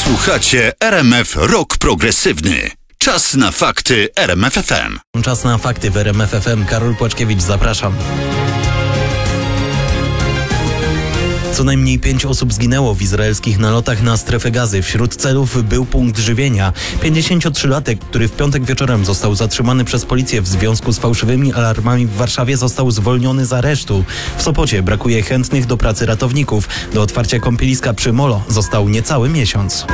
Słuchacie RMF Rock Progresywny. Czas na fakty RMF FM. Czas na fakty w RMF FM. Karol Płaczkiewicz, zapraszam. Co najmniej 5 osób zginęło w izraelskich nalotach na strefę Gazy. Wśród celów był punkt żywienia. 53-latek, który w piątek wieczorem został zatrzymany przez policję w związku z fałszywymi alarmami w Warszawie, został zwolniony z aresztu. W Sopocie brakuje chętnych do pracy ratowników. Do otwarcia kąpieliska przy Molo został niecały miesiąc.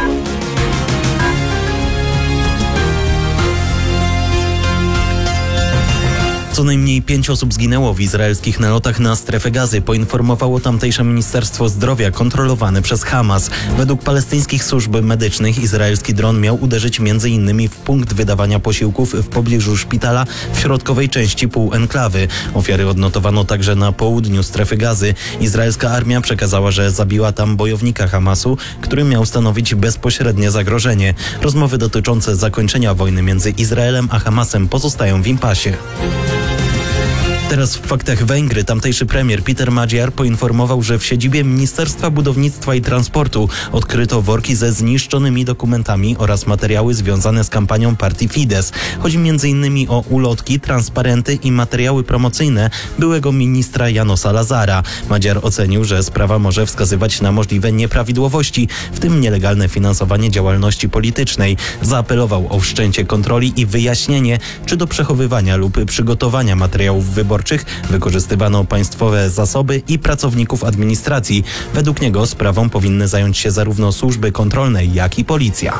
Co najmniej 5 osób zginęło w izraelskich nalotach na strefę Gazy, poinformowało tamtejsze Ministerstwo Zdrowia kontrolowane przez Hamas. Według palestyńskich służb medycznych izraelski dron miał uderzyć m.in. w punkt wydawania posiłków w pobliżu szpitala w środkowej części półenklawy. Ofiary odnotowano także na południu strefy Gazy. Izraelska armia przekazała, że zabiła tam bojownika Hamasu, który miał stanowić bezpośrednie zagrożenie. Rozmowy dotyczące zakończenia wojny między Izraelem a Hamasem pozostają w impasie. Teraz w faktach Węgry. Tamtejszy premier Peter Magyar poinformował, że w siedzibie Ministerstwa Budownictwa i Transportu odkryto worki ze zniszczonymi dokumentami oraz materiały związane z kampanią partii Fidesz. Chodzi m.in. o ulotki, transparenty i materiały promocyjne byłego ministra Janosa Lazara. Magyar ocenił, że sprawa może wskazywać na możliwe nieprawidłowości, w tym nielegalne finansowanie działalności politycznej. Zaapelował o wszczęcie kontroli i wyjaśnienie, czy do przechowywania lub przygotowania materiałów wyborczych wykorzystywano państwowe zasoby i pracowników administracji. Według niego sprawą powinny zająć się zarówno służby kontrolne, jak i policja.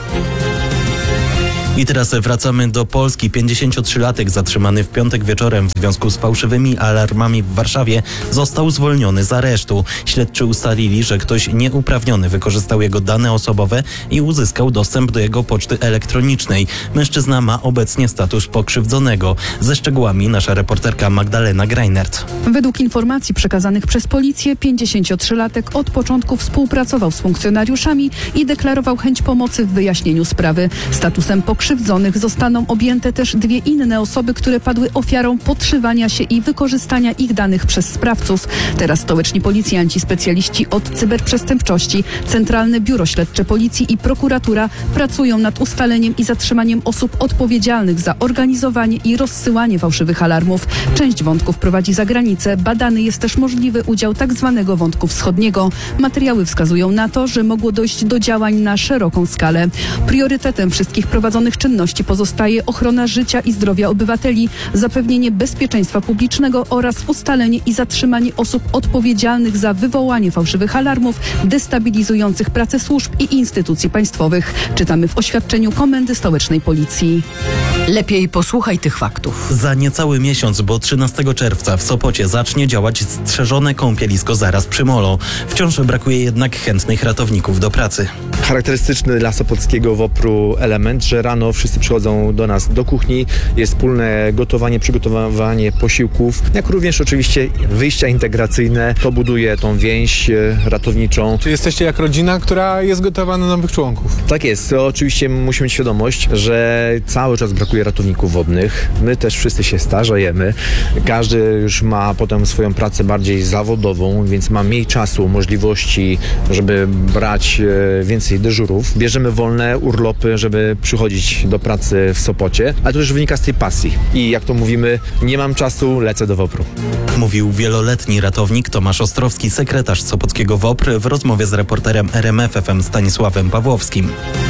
I teraz wracamy do Polski. 53-latek zatrzymany w piątek wieczorem w związku z fałszywymi alarmami w Warszawie został zwolniony z aresztu. Śledczy ustalili, że ktoś nieuprawniony wykorzystał jego dane osobowe i uzyskał dostęp do jego poczty elektronicznej. Mężczyzna ma obecnie status pokrzywdzonego. Ze szczegółami nasza reporterka Magdalena Greinert. Według informacji przekazanych przez policję 53-latek od początku współpracował z funkcjonariuszami i deklarował chęć pomocy w wyjaśnieniu sprawy. Statusem pokrzywdzonych zostaną objęte też 2 inne osoby, które padły ofiarą podszywania się i wykorzystania ich danych przez sprawców. Teraz stołeczni policjanci, specjaliści od cyberprzestępczości, Centralne Biuro Śledcze Policji i prokuratura pracują nad ustaleniem i zatrzymaniem osób odpowiedzialnych za organizowanie i rozsyłanie fałszywych alarmów. Część wątków prowadzi za granicę. Badany jest też możliwy udział tzw. wątku wschodniego. Materiały wskazują na to, że mogło dojść do działań na szeroką skalę. Priorytetem wszystkich prowadzonych czynności pozostaje ochrona życia i zdrowia obywateli, zapewnienie bezpieczeństwa publicznego oraz ustalenie i zatrzymanie osób odpowiedzialnych za wywołanie fałszywych alarmów destabilizujących pracę służb i instytucji państwowych. Czytamy w oświadczeniu Komendy Stołecznej Policji. Lepiej posłuchaj tych faktów. Za niecały miesiąc, bo 13 czerwca w Sopocie zacznie działać strzeżone kąpielisko zaraz przy Molo. Wciąż brakuje jednak chętnych ratowników do pracy. Charakterystyczny dla sopockiego WOPR-u element, że rano wszyscy przychodzą do nas do kuchni, jest wspólne gotowanie, przygotowywanie posiłków, jak również oczywiście wyjścia integracyjne. To buduje tą więź ratowniczą. Czy jesteście jak rodzina, która jest gotowa na nowych członków? Tak jest. Oczywiście musimy mieć świadomość, że cały czas brakuje ratowników wodnych. My też wszyscy się starzejemy. Każdy już ma potem swoją pracę bardziej zawodową, więc ma mniej czasu, możliwości, żeby brać więcej dyżurów. Bierzemy wolne urlopy, żeby przychodzić do pracy w Sopocie, ale to też wynika z tej pasji. I jak to mówimy, nie mam czasu, lecę do WOPR-u. Mówił wieloletni ratownik Tomasz Ostrowski, sekretarz sopockiego WOPR, w rozmowie z reporterem RMF FM Stanisławem Pawłowskim.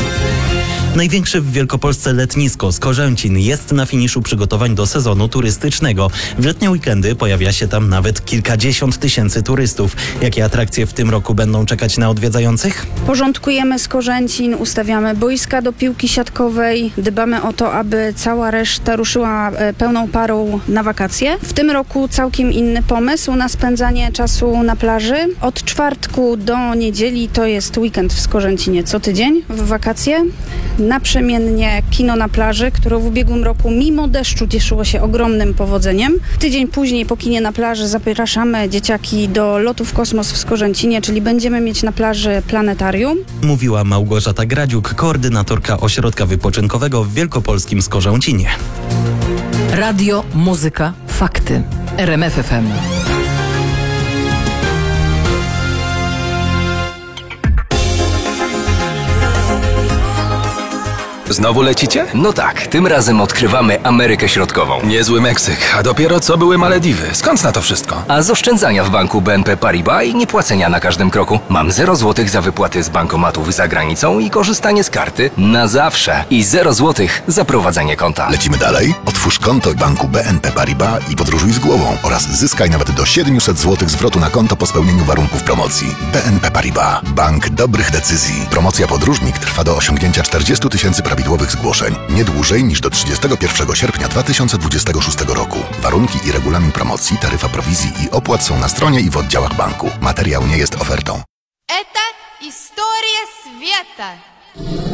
Największe w Wielkopolsce letnisko Skorzęcin jest na finiszu przygotowań do sezonu turystycznego. W letnie weekendy pojawia się tam nawet kilkadziesiąt tysięcy turystów. Jakie atrakcje w tym roku będą czekać na odwiedzających? Porządkujemy Skorzęcin, ustawiamy boiska do piłki siatkowej, dbamy o to, aby cała reszta ruszyła pełną parą na wakacje. W tym roku całkiem inny pomysł na spędzanie czasu na plaży. Od czwartku do niedzieli to jest weekend w Skorzęcinie co tydzień w wakacje. Naprzemiennie kino na plaży, które w ubiegłym roku mimo deszczu cieszyło się ogromnym powodzeniem. Tydzień później po kinie na plaży zapraszamy dzieciaki do lotu w kosmos w Skorzęcinie, czyli będziemy mieć na plaży planetarium. Mówiła Małgorzata Gradziuk, koordynatorka ośrodka wypoczynkowego w wielkopolskim Skorzęcinie. Radio, muzyka, fakty. RMF FM. Znowu lecicie? No tak, tym razem odkrywamy Amerykę Środkową. Niezły Meksyk, a dopiero co były Malediwy. Skąd na to wszystko? A z oszczędzania w banku BNP Paribas i niepłacenia na każdym kroku mam 0 zł za wypłaty z bankomatów za granicą i korzystanie z karty na zawsze. I 0 zł za prowadzenie konta. Lecimy dalej? Otwórz konto w banku BNP Paribas i podróżuj z głową oraz zyskaj nawet do 700 zł zwrotu na konto po spełnieniu warunków promocji. BNP Paribas. Bank dobrych decyzji. Promocja Podróżnik trwa do osiągnięcia 40 000 prawidłowych zgłoszeń. Nie dłużej niż do 31 sierpnia 2026 roku. Warunki i regulamin promocji, taryfa prowizji i opłat są na stronie i w oddziałach banku. Materiał nie jest ofertą. Это история света.